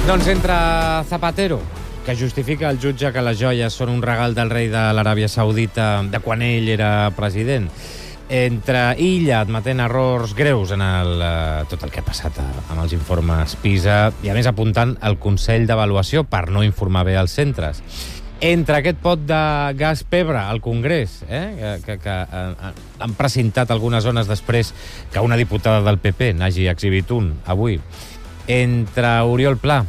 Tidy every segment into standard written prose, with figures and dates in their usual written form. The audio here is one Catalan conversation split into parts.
Doncs entre Zapatero, que justifica el jutge que les joies són un regal del rei de l'Aràbia Saudita de quan ell era president, entre Illa admetent errors greus en tot el que ha passat amb els informes PISA i, a més, apuntant el Consell d'Avaluació per no informar bé els centres, entre aquest pot de gas pebre al Congrés, que han precintat algunes zones després que una diputada del PP n'hagi exhibit un avui, entre Oriol Pla,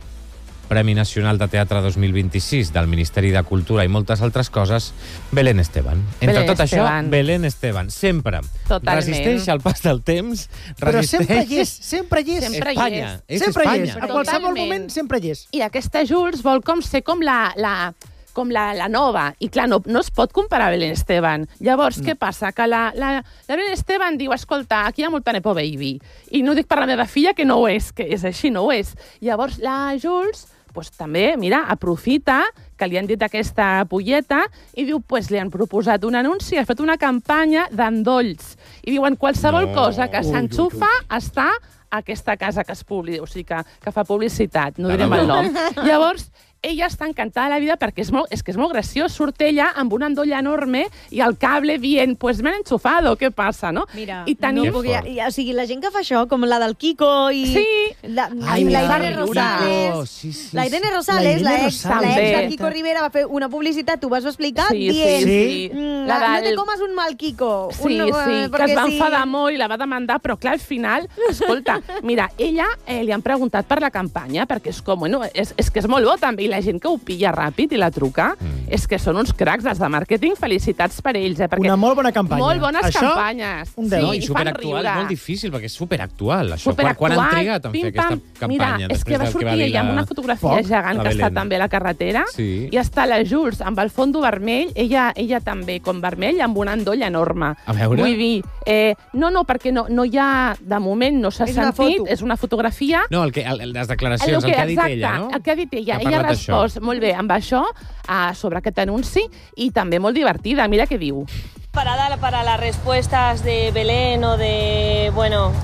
Premi Nacional de Teatre 2026 del Ministeri de Cultura i moltes altres coses, Belén Esteban. Entre tot això, Belén Esteban. Sempre. Totalment. Resisteix al pas del temps. Però sempre hi és, sempre hi és. Espanya. És sempre Espanya. hi és. A qualsevol moment sempre hi és. I aquesta Jules vol ser com la nova. I clar, no es pot comparar a Belén Esteban. Llavors, què passa? Que la Belén Esteban diu, escolta, aquí hi ha molta nepo baby. I no ho dic per la meva filla, que no ho és, que és així, no ho és. Llavors, la Jules també, mira, aprofita que li han dit aquesta polleta i diu, li han proposat un anunci, ha fet una campanya d'endolls. I diuen, qualsevol cosa que s'enxufa està a aquesta casa que es publica, o sigui, que fa publicitat, no direm el nom. Llavors, ella està encantada de la vida perquè és que és molt graciós. Surt ella amb una endolla enorme i el cable dient, me han enchufado, què passa, no? Mira, I tenim... o sigui, la gent que fa això, com la del Kiko i... Sí. La Irene Rosales. La Irene Rosales, l'ex de Kiko Rivera, va fer una publicitat, tu vas explicar, dient, no te comes un mal Kiko. Sí, que es va enfadar molt i la va demandar, però clar, al final, escolta, mira, ella li han preguntat per la campanya, perquè és com, bueno, és que és molt bo també, la gent que ho pilla ràpid i la truca, és que són uns cracs, els de màrqueting, felicitats per ells. Una molt bona campanya. Molt bones campanyes. Un 10. I superactual, és molt difícil, perquè és superactual, això. Quan han trigat en fer aquesta campanya? Mira, és que va sortir ella amb una fotografia gegant que està també a la carretera, i està la Jules amb el fondo vermell, ella també com vermell, amb una endolla enorme. A veure... Vull dir, no, perquè no hi ha, de moment, no s'ha sentit, és una fotografia... No, les declaracions, el que ha dit ella, no? El que ha dit ella. Ella ha respost molt bé amb això, sobre aquest anunci, i també molt divertida. Mira què diu. Preparada para las respuestas de Belén o de,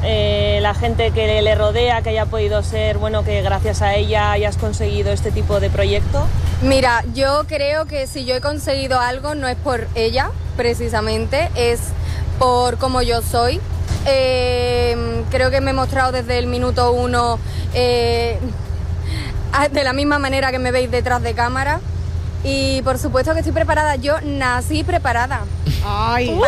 la gente que le rodea, que haya podido ser, que gracias a ella hayas conseguido este tipo de proyecto? Mira, yo creo que si yo he conseguido algo no es por ella, precisamente, es por cómo yo soy. Creo que me he mostrado desde el minuto 1 de la misma manera que me veis detrás de cámara. Y por supuesto que estoy preparada. Yo nací preparada. Ai!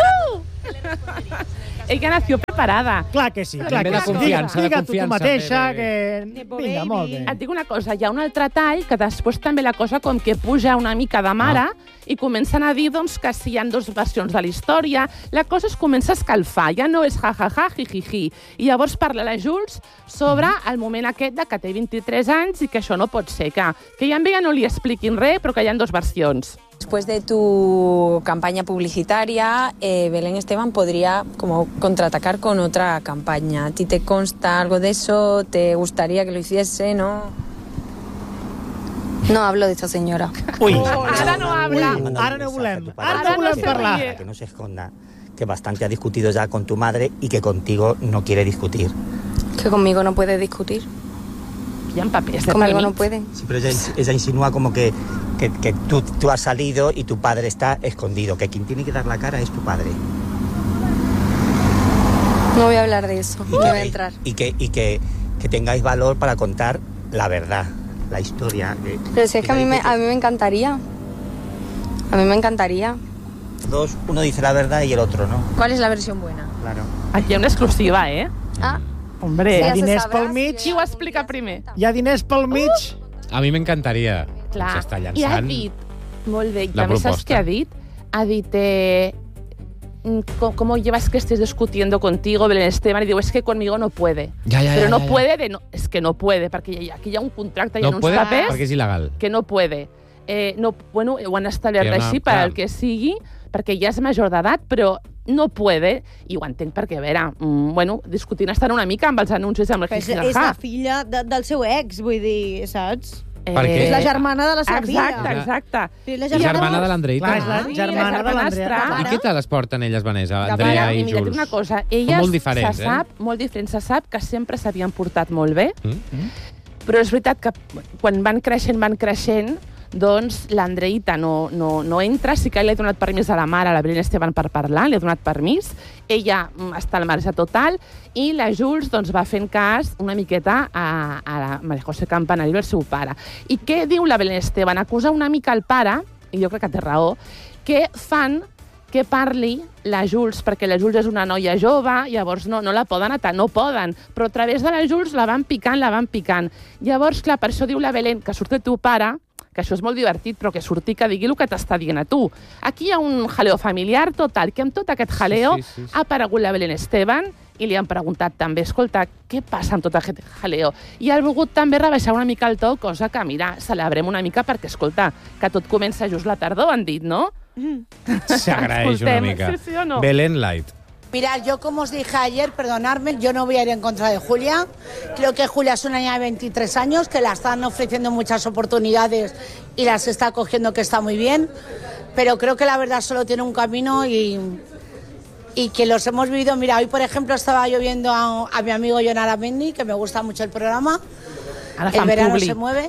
Ella nació preparada. Clar que sí. També de confiança. Digue tu mateixa que... Vinga, molt bé. Et dic una cosa, hi ha un altre tall que després també la cosa com que puja una mica de mare i comencen a dir que si hi ha dues versions de la història, la cosa es comença a escalfar, ja no és jajaja, jijiji. I llavors parla la Jules sobre el moment aquest de que té 23 anys i que això no pot ser, que ja a ella no li expliquin res, però que hi ha dues versions. Después de tu campaña publicitaria, Belén Esteban podría como contraatacar con otra campaña. ¿A ti te consta algo de eso? ¿Te gustaría que lo hiciese? ¿No? No hablo de esta señora. Ui. Ara no habla. Ara no volem. Ara no se parlar. ríe. Que no se esconda que bastante ha discutido ya con tu madre y que contigo no quiere discutir. Que conmigo no puede discutir. Hi ha papers de Conmigo no puede. Sí, pero ella insinúa como que tú has salido y tu padre está escondido, que quien tiene que dar la cara es tu padre. No voy a hablar de eso, no voy a entrar. Y que tengáis valor para contar la verdad, la historia. Pero si es que a mí me encantaría. A mí me encantaría. Dos, uno dice la verdad y el otro no. ¿Cuál es la versión buena? Claro. Aquí hi ha una exclusiva, Hombre, Hi ha diners pel mig. qui ho explica primer? Hi ha diners pel mig. A mi m'encantaria. Clar, S'està i ha llançant dit, molt bé, i la també saps proposta. què ha dit? Ha dit, ¿cómo llevas que estés discutiendo contigo, Belén Esteban? Y digo, es que conmigo no puede. Pero no puede, es que no puede, perquè aquí hi ha un contracte, hi ha uns papers perquè és il·legal. que no puede. Ho han establert així per al que sigui, perquè ja és major d'edat, però no puede, i ho entenc perquè, a veure, discutint estan una mica amb els anuncis amb el Jiji. És la filla del seu ex, vull dir, saps? Perquè... És la germana de la seva filla. Exacte. Sí, la germana de l'Andreita. Clar, és la germana de l'Andrea. I què tal es porten elles, Vanessa? Andrea i Mira, Jules. una cosa, elles molt diferents, molt diferent, se sap que sempre s'havien portat molt bé, Però és veritat que quan van creixent, doncs l'Andreïta no entra, sí que li ha donat permís a la mare, a la Belén Esteban, per parlar, li ha donat permís, ella està al marge total, i la Jules doncs, va fent cas una miqueta a la María José Campanarello, el seu pare. I què diu la Belén Esteban? Acusa una mica el pare, i jo crec que té raó, que fan que parli la Jules, perquè la Jules és una noia jove, llavors no la poden atar, no poden, però a través de la Jules la van picant. Llavors, clar, per això diu la Belén, que surt el teu pare, que això és molt divertit, però que surti que digui el que t'està dient a tu. Aquí hi ha un jaleo familiar total, que amb tot aquest jaleo ha aparegut la Belén Esteban i li han preguntat també, escolta, què passa amb tot aquest jaleo? I ha volgut també rebaixar una mica el to, cosa que, mira, celebrem una mica perquè, escolta, que tot comença just la tardor, han dit, no? S'agraeix una mica. Sí o no? Belén Light. Mirad, yo como os dije ayer, perdonadme, yo no voy a ir en contra de Julia. Creo que Julia es una niña de 23 años, que la están ofreciendo muchas oportunidades y las está cogiendo, que está muy bien. Pero creo que la verdad solo tiene un camino y que los hemos vivido. Mira, hoy, por ejemplo, estaba yo viendo a mi amigo Jon Aramendi, que me gusta mucho el programa. El verano se mueve.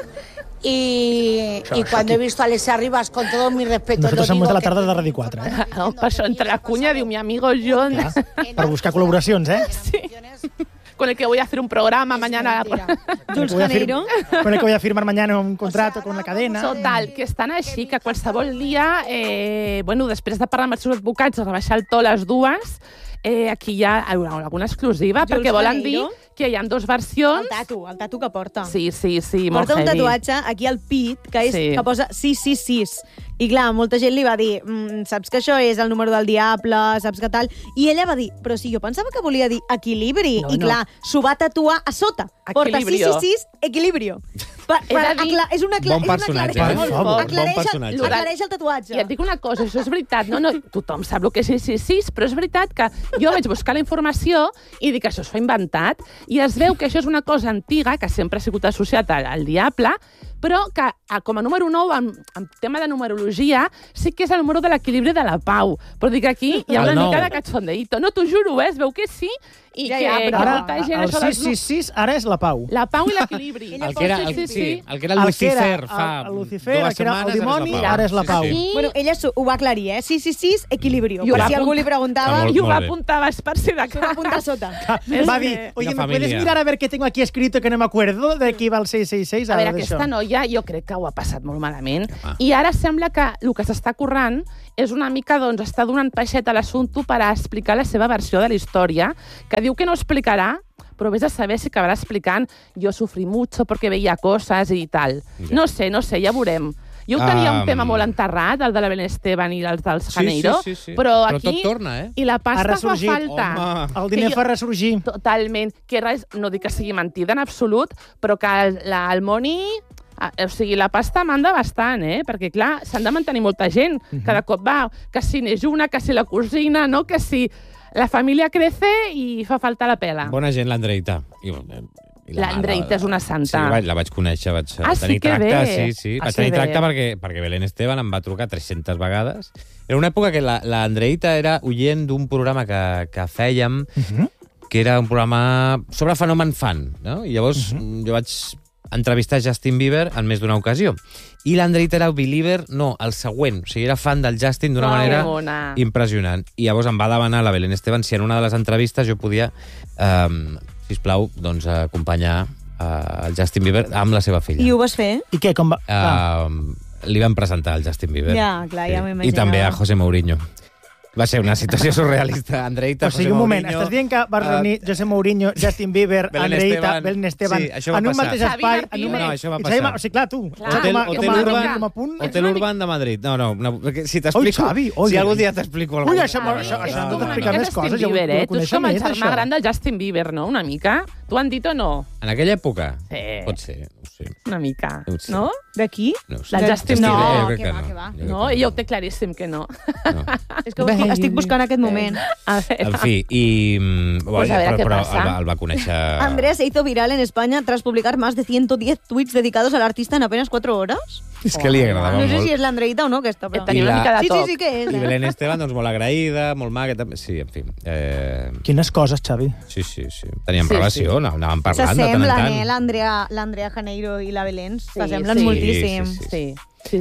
Y cuando he visto a Alessia Rivas, con todo mi respeto... Nosotros somos de la tarda de Radio 4, eh? No, per això, entre la cunya, diu mi amigo Jon... Per buscar col·laboracions, eh? Sí. Con el que voy a hacer un programa mañana... Jules Janeiro. Con el que voy a firmar mañana un contrato con la cadena. Total, que estan així, que qualsevol dia, després de parlar amb els seus advocats, rebaixar el to a les dues, aquí hi ha alguna exclusiva, perquè volen dir que hi ha dues versions. El tatu que porta. Sí, molt porta un heavy. tatuatge aquí al pit que posa 666. I clar, molta gent li va dir, saps que això és el número del diable, saps que tal? I ella va dir, però si jo pensava que volia dir equilibri. I clar, s'ho va tatuar a sota. Porta 666, equilibrio. És una bon personatge. Aclareix el tatuatge. I et dic una cosa, això és veritat. No, tothom sap el que és 666, però és veritat que jo vaig buscar la informació i dic que això s'ho ha inventat, i es veu que això és una cosa antiga, que sempre ha sigut associat al diable, però que com a número 9, en tema de numerologia, sí que és el número de l'equilibri de la pau. Però dic aquí hi ha una mica de cachondeíto. No, t'ho juro, es veu que sí, i que molta gent... El 666 ara és la pau. La pau i l'equilibri. El que era el Lucifer fa 2 setmanes, el dimoni, ara és la pau. Bueno, ella ho va aclarir, 666, equilibrio. Per si algú li preguntava... I ho va apuntar per si de clar. Ho va apuntar sota. Va dir, oye, ¿me puedes mirar a ver qué tengo aquí escrito que no me acuerdo de qui va el 666? A veure, aquesta noia jo crec que ho ha passat molt malament. I ara sembla que el que s'està currant és una mica, doncs, està donant peixet a l'assumpte per explicar la seva versió de la història, que diu que no explicarà, però vés a saber si acabarà explicant yo sufrí mucho porque veía cosas i tal. No sé, ja veurem. Jo tenia un tema molt enterrat, el de la Belén Esteban i els dels Janeiro, però aquí... Però tot torna, eh? I la pasta fa falta. El diner fa ressorgir. Totalment. Que res, no dic que sigui mentida en absolut, però que el Moni... O sigui, la pasta manda bastant, perquè, clar, s'han de mantenir molta gent. Cada cop va, que si n'és una, que si la cosina, no? Que si la família crece i fa falta la pela. Bona gent, l'Andreïta. L'Andreïta és una santa. Sí, la vaig conèixer, vaig tenir tracte. Sí, vaig tenir tracte perquè Belén Esteban em va trucar 300 vegades. Era una època que l'Andreïta era oient d'un programa que fèiem, que era un programa sobre fenomen fan, no? I llavors jo vaig entrevistar Justin Bieber en més d'una ocasió. I l'Andreïta era believer, no, el següent. O sigui, era fan del Justin d'una manera impressionant. I llavors em va demanar la Belén Esteban si en una de les entrevistes jo podia, sisplau, doncs, acompanyar el Justin Bieber amb la seva filla. I ho vas fer? I què, com va? Li van presentar el Justin Bieber. Ja, clar, ja m'ho imaginava. I també a José Mourinho. Va ser una situació surrealista. Andreïta, José Mourinho... O sigui, un moment, estàs dient que vas reunir José Mourinho, Justin Bieber, Andreïta, Belén Esteban, en un mateix espai... No, això va passar. O sigui, clar, tu, Hotel Urban de Madrid. No, si t'explico... Si algun dia t'explico alguna cosa... Ui, això no t'explica més coses, ja ho coneixo més, això. Tu ets com el germà gran del Justin Bieber, no? Una mica. T'ho han dit o no? En aquella època? Pot ser, no sé. Una mica, no? D'aquí? La Justin Bieber. No, que va. No, ella ho té claríssim que no. És que estic buscant aquest moment. En fi, però el va conèixer... Andrea se hizo viral en España tras publicar más de 110 tweets dedicados al artista en apenas 4 horas. És que li agradava molt. No sé si és l'Andreita o no, aquesta, però... Tenia una mica de toc. Sí que és. I Belén Esteban, doncs, molt agraïda, molt maca, sí, en fi. Quines coses, Xavi. Sí. Teníem relació, anàvem parlant de tant en tant. S'assemblen, l'Andrea Janeiro i la Belén. S'assemblen moltíssim. Sí.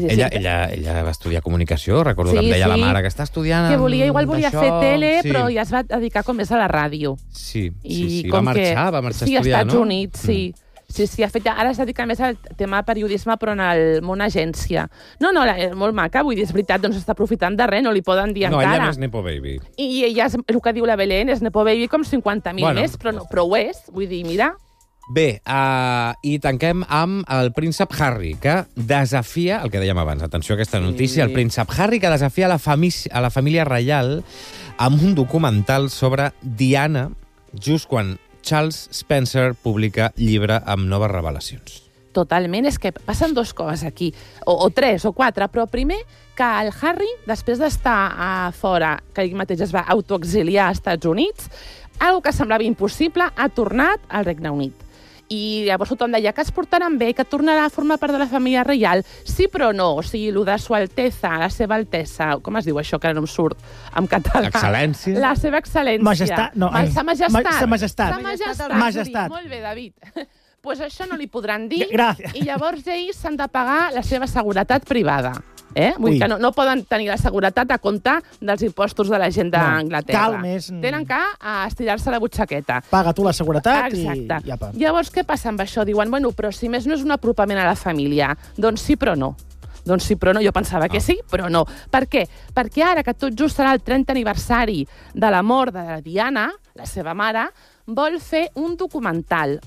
Ella va estudiar comunicació, recordo que em deia la mare que està estudiant... Que igual volia fer tele, però ja es va dedicar com més a la ràdio. Sí, va marxar a estudiar, no? Sí, als Estats Units, sí. Sí, ara es dedica més al tema periodisme, però en el món agència. No, és molt maca, vull dir, és veritat, doncs està aprofitant de res, no li poden dir encara. No, ella no és Nepo Baby. I ella, el que diu la Belén, és Nepo Baby com 50.000 més, però ho és, vull dir, mira... Bé, i tanquem amb el príncep Harry, que desafia, el que dèiem abans, atenció a aquesta notícia, el príncep Harry que desafia a la família reial amb un documental sobre Diana, just quan Charles Spencer publica llibre amb noves revelacions. Totalment, és que passen dues coses aquí, o tres o quatre, però primer que el Harry, després d'estar fora, que ell mateix es va autoexiliar als Estats Units, algo que semblava impossible, ha tornat al Regne Unit. I llavors tothom deia que es portaran bé, que tornarà a formar part de la família reial. Sí, però no. O sigui, el de Su Alteza, la seva altesa, com es diu això, que no em surt en català? Excel·lència? La seva excel·lència. Majestat. No, Sa majestat. Sa majestat. Sa majestat. Majestat. Molt bé, David. Pues això no li podran dir. Gràcies. I llavors ells s'han de pagar la seva seguretat privada. Vull dir que no poden tenir la seguretat a compte dels impostos de la gent d'Anglaterra. Cal més... Tenen que estirar-se la butxaqueta. Paga tu la seguretat i ja apa. Llavors, què passa amb això? Diuen, bueno, però si més no és un apropament a la família. Doncs sí, però no. Jo pensava que sí, però no. Per què? Perquè ara que tot just serà el 30 aniversari de la mort de la Diana, la seva mare, vol fer un documental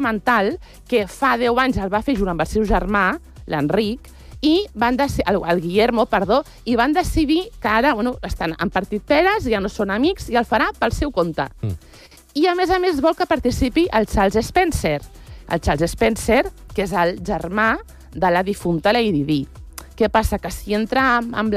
que fa 10 anys el va fer junt amb el seu germà, l'Enric, i el Guillermo, i van decidir que ara estan en partit peres, ja no són amics, i el farà pel seu compte. I, a més, vol que participi el Charles Spencer. El Charles Spencer, que és el germà de la difunta Lady Di. Què passa? Que si entra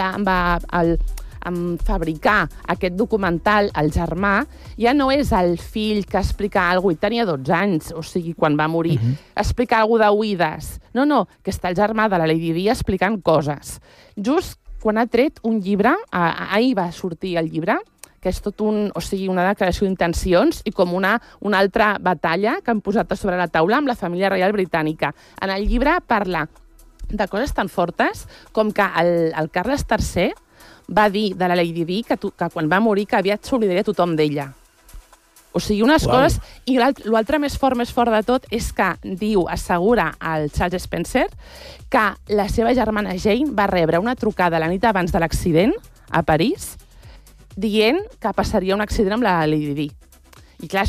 en fabricar aquest documental el germà, ja no és el fill que explica alguna cosa, i tenia 12 anys, o sigui, quan va morir, explicar alguna cosa d'oïdes. No, que està el germà de la Lady Di explicant coses. Just quan ha tret un llibre, ahir va sortir el llibre, que és tot una declaració d'intencions i com una altra batalla que han posat a sobre la taula amb la família reial britànica. En el llibre parla de coses tan fortes com que el Carles III va dir de la Lady Di que quan va morir que aviat s'oblidaria tothom d'ella. O sigui, unes coses... I l'altre més fort de tot és que assegura al Charles Spencer que la seva germana Jane va rebre una trucada la nit abans de l'accident a París dient que passaria un accident amb la Lady Di. I clar,